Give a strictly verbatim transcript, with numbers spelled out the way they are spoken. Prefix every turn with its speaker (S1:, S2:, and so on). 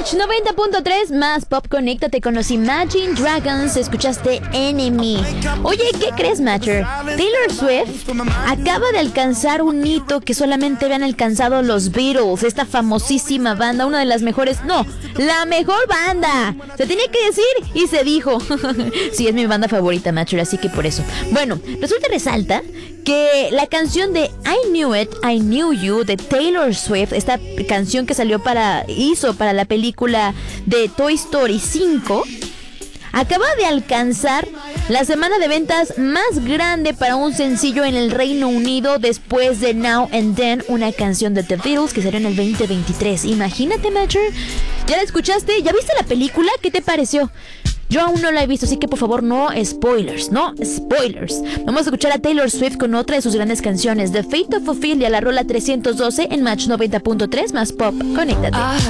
S1: Match noventa punto tres más Pop, conéctate con los Imagine Dragons. Escuchaste Enemy. Oye, ¿qué crees, Matcher? Taylor Swift acaba de alcanzar un hito que solamente habían alcanzado los Beatles, esta famosísima banda, una de las mejores, no, la mejor banda. Se tenía que decir y se dijo. Sí, es mi banda favorita, Matcher, así que por eso. Bueno, resulta resalta que la canción de I Knew It, I Knew You de Taylor Swift, esta canción que salió para, hizo para la película de Toy Story cinco, acaba de alcanzar la semana de ventas más grande para un sencillo en el Reino Unido después de Now and Then, una canción de The Beatles que salió en el veinte veintitrés. Imagínate, Matcher. ¿Ya la escuchaste? ¿Ya viste la película? ¿Qué te pareció? Yo aún no la he visto, así que por favor no spoilers, no spoilers. Vamos a escuchar a Taylor Swift con otra de sus grandes canciones, The Fate of Ophelia, la rola trescientos doce en Match noventa punto tres más Pop. Conéctate.